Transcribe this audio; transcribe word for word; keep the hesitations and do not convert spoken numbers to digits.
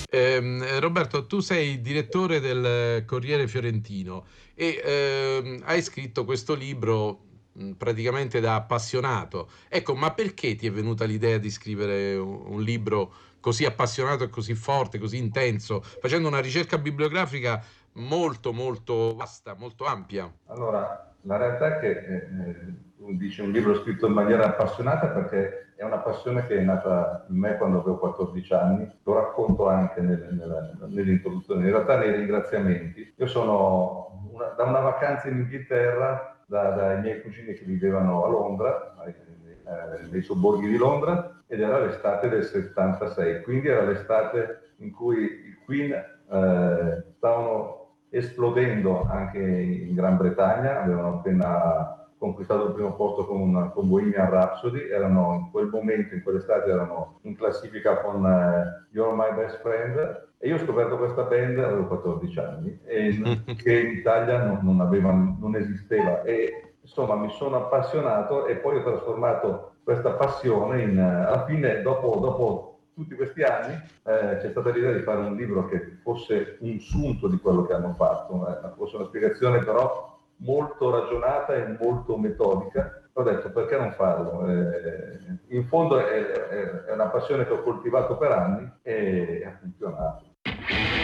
Ehm, Roberto, tu sei direttore del Corriere Fiorentino e ehm, hai scritto questo libro mh, praticamente da appassionato. Ecco, ma perché ti è venuta l'idea di scrivere un, un libro così appassionato e così forte, così intenso, facendo una ricerca bibliografica molto, molto vasta, molto ampia? Allora, la realtà è che eh, eh, tu dici un libro scritto in maniera appassionata perché è una passione che è nata in me quando avevo quattordici anni, lo racconto anche nel- nel- nell'introduzione, in realtà nei ringraziamenti. Io sono una- da una vacanza in Inghilterra, da- dai miei cugini che vivevano a Londra, ai- eh, nei sobborghi di Londra, ed era l'estate del settantasei, quindi era l'estate in cui i Queen eh, stavano esplodendo anche in Gran Bretagna, avevano appena conquistato il primo posto con, con Bohemian Rhapsody, erano in quel momento, in quell'estate, erano in classifica con eh, You're My Best Friend, e io ho scoperto questa band, avevo quattordici anni, e, che in Italia non, non, aveva, non esisteva, e insomma mi sono appassionato e poi ho trasformato questa passione in, alla fine, dopo, dopo tutti questi anni, eh, c'è stata l'idea di fare un libro che fosse un sunto di quello che hanno fatto, eh, fosse una spiegazione però molto ragionata e molto metodica. Ho detto perché non farlo? Eh, in fondo è, è, è una passione che ho coltivato per anni e ha funzionato.